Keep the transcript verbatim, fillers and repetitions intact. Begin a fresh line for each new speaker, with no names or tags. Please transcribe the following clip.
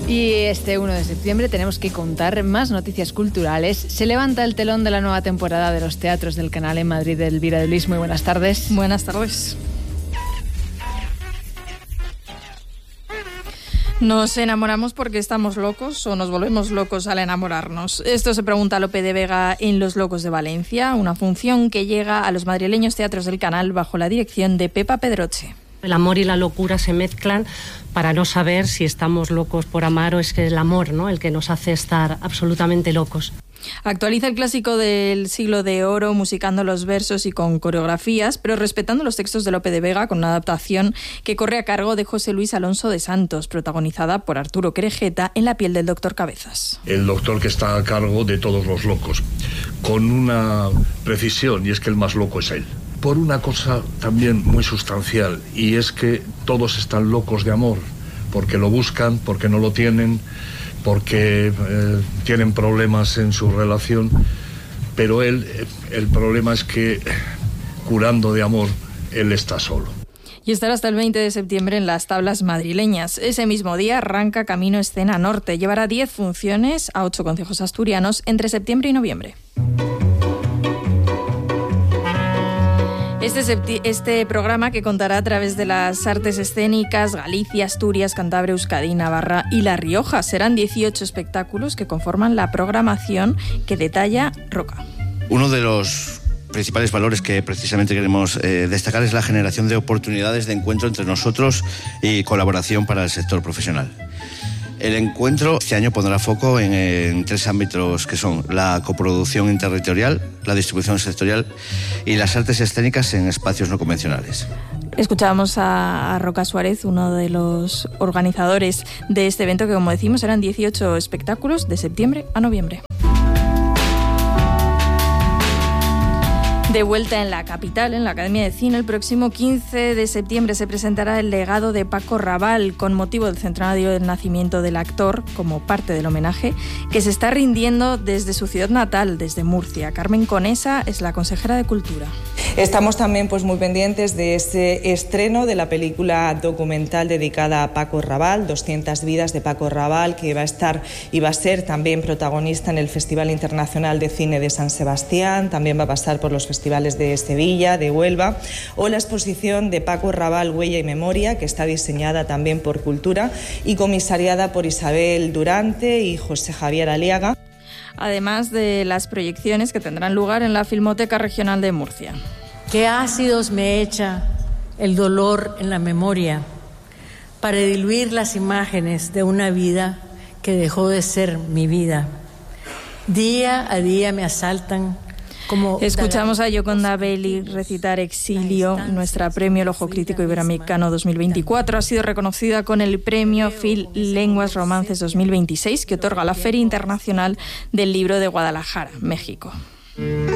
Y este uno de septiembre tenemos que contar más noticias culturales. Se levanta el telón de la nueva temporada de los teatros del Canal en Madrid. Elvira de Luis, muy buenas tardes.
Buenas tardes. ¿Nos enamoramos porque estamos locos o nos volvemos locos al enamorarnos? Esto se pregunta Lope de Vega en Los Locos de Valencia, una función que llega a los madrileños teatros del Canal bajo la dirección de Pepa Pedroche.
El amor y la locura se mezclan para no saber si estamos locos por amar o es que el amor, ¿no?, el que nos hace estar absolutamente locos.
Actualiza el clásico del siglo de oro, musicando los versos y con coreografías, pero respetando los textos de Lope de Vega, con una adaptación que corre a cargo de José Luis Alonso de Santos, protagonizada por Arturo Querejeta en la piel del doctor Cabezas.
El doctor que está a cargo de todos los locos, con una precisión, y es que el más loco es él. Por una cosa también muy sustancial, y es que todos están locos de amor, porque lo buscan, porque no lo tienen, porque eh, tienen problemas en su relación, pero él, el problema es que curando de amor, él está solo.
Y estará hasta el veinte de septiembre en las tablas madrileñas. Ese mismo día arranca Camino Escena Norte. Llevará diez funciones a ocho concejos asturianos entre septiembre y noviembre. Este, septi- este programa, que contará a través de las artes escénicas Galicia, Asturias, Cantabria, Euskadi, Navarra y La Rioja. Serán dieciocho espectáculos que conforman la programación que detalla Roca.
Uno de los principales valores que precisamente queremos eh, destacar es la generación de oportunidades de encuentro entre nosotros y colaboración para el sector profesional. El encuentro este año pondrá foco en, en tres ámbitos que son la coproducción interterritorial, la distribución sectorial y las artes escénicas en espacios no convencionales.
Escuchábamos a, a Roca Suárez, uno de los organizadores de este evento, que, como decimos, eran dieciocho espectáculos de septiembre a noviembre. De vuelta en la capital, en la Academia de Cine, el próximo quince de septiembre se presentará El legado de Paco Raval, con motivo del centenario del nacimiento del actor, como parte del homenaje que se está rindiendo desde su ciudad natal, desde Murcia. Carmen Conesa es la consejera de Cultura.
Estamos también pues muy pendientes de ese estreno de la película documental dedicada a Paco Raval, doscientas vidas de Paco Raval, que va a estar y va a ser también protagonista en el Festival Internacional de Cine de San Sebastián, también va a pasar por los festivales de Sevilla, de Huelva, o la exposición de Paco Raval, Huella y Memoria, que está diseñada también por Cultura y comisariada por Isabel Durante y José Javier Aliaga.
Además de las proyecciones que tendrán lugar en la Filmoteca Regional de Murcia.
Qué ácidos me echa el dolor en la memoria para diluir las imágenes de una vida que dejó de ser mi vida. Día a día me asaltan. Como
Escuchamos a Yoconda Belli recitar Exilio. Nuestra premio El Ojo Crítico Iberoamericano dos mil veinticuatro ha sido reconocida con el premio Phil Lenguas Romances dos mil veintiséis, que otorga la Feria Internacional del Libro de Guadalajara, México.